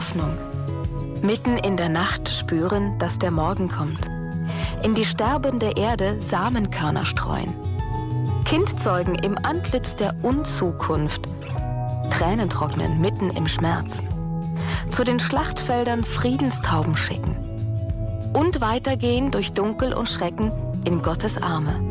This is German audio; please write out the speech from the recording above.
Hoffnung. Mitten in der Nacht spüren, dass der Morgen kommt. In die sterbende Erde Samenkörner streuen. Kind zeugen im Antlitz der Unzukunft. Tränen trocknen mitten im Schmerz. Zu den Schlachtfeldern Friedenstauben schicken. Und weitergehen durch Dunkel und Schrecken in Gottes Arme.